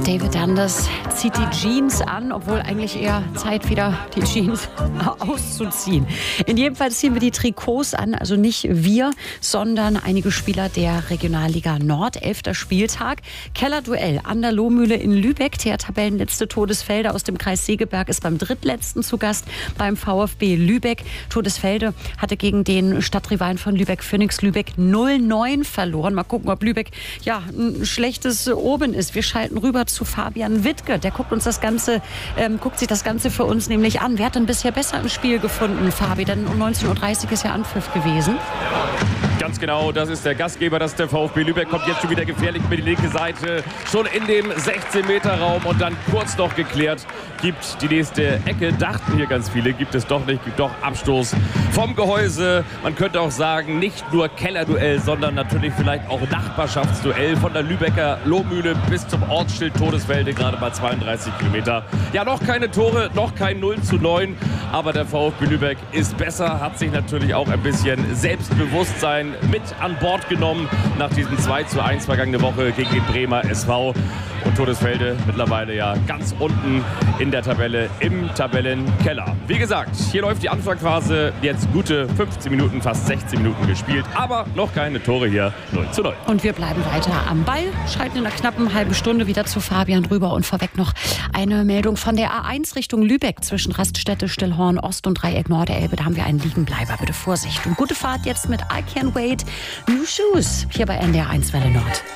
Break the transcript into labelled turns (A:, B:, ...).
A: David Anders zieht die Jeans an, obwohl eigentlich eher Zeit, wieder die Jeans auszuziehen. In jedem Fall ziehen wir die Trikots an, also nicht wir, sondern einige Spieler der Regionalliga Nord. 11. Spieltag. Kellerduell an der Lohmühle in Lübeck. Der Tabellenletzte Todesfelde aus dem Kreis Segeberg ist beim drittletzten zu Gast beim VfB Lübeck. Todesfelde hatte gegen den Stadtrivalen von Lübeck, Phoenix Lübeck, 0-9 verloren. Mal gucken, ob Lübeck ein schlechtes Oben ist. Wir schalten rüber zu Fabian Wittke. Der guckt sich das Ganze für uns nämlich an. Wer hat denn bisher besser im Spiel gefunden, Fabi? Denn um 19.30 Uhr ist ja Anpfiff gewesen.
B: Ganz genau, das ist der Gastgeber, das ist der VfB Lübeck, kommt jetzt schon wieder gefährlich mit die linke Seite, schon in dem 16-Meter-Raum und dann kurz noch geklärt, gibt die nächste Ecke, dachten hier ganz viele, gibt es doch nicht, gibt doch Abstoß vom Gehäuse, man könnte auch sagen, nicht nur Kellerduell, sondern natürlich vielleicht auch Nachbarschaftsduell von der Lübecker Lohmühle bis zum Ortsschild Todesfelde, gerade mal 32 Kilometer. Ja, noch keine Tore, noch kein 0-9, aber der VfB Lübeck ist besser, hat sich natürlich auch ein bisschen Selbstbewusstsein mit an Bord genommen nach diesem 2-1 vergangene Woche gegen den Bremer SV. Und Todesfelde mittlerweile ja ganz unten in der Tabelle, im Tabellenkeller. Wie gesagt, hier läuft die Anfangsphase, jetzt gute 15 Minuten, fast 16 Minuten gespielt, aber noch keine Tore hier, 0-0.
A: Und wir bleiben weiter am Ball, schalten in einer knappen halben Stunde wieder zu Fabian rüber und vorweg noch eine Meldung von der A1 Richtung Lübeck zwischen Raststätte, Stillhorn, Ost und Dreieck Norderelbe. Da haben wir einen Liegenbleiber, bitte Vorsicht. Und gute Fahrt jetzt mit I Can't Wait, New Shoes, hier bei NDR 1 Welle Nord.